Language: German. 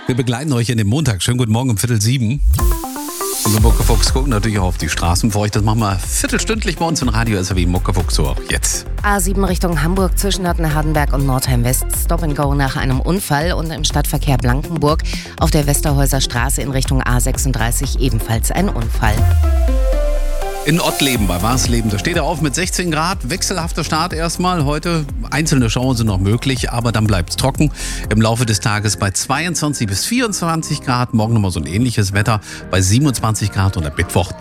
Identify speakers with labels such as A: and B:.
A: Wir begleiten euch in den Montag. Schönen guten Morgen um 6:45. Und wir Muckefuchs gucken natürlich auch auf die Straßen für euch. Das machen wir viertelstündlich bei uns in Radio SRW Muckefuchs, so auch jetzt.
B: A7 Richtung Hamburg zwischen Nottenhardenberg und Nordheim West. Stop and Go nach einem Unfall und im Stadtverkehr Blankenburg auf der Westerhäuser Straße in Richtung A36 ebenfalls ein Unfall.
A: In Ottleben bei Warsleben, da steht er auf mit 16 Grad. Wechselhafter Start erstmal. Heute einzelne Schauer sind noch möglich, aber dann bleibt es trocken. Im Laufe des Tages bei 22 bis 24 Grad. Morgen nochmal so ein ähnliches Wetter bei 27 Grad und am Mittwoch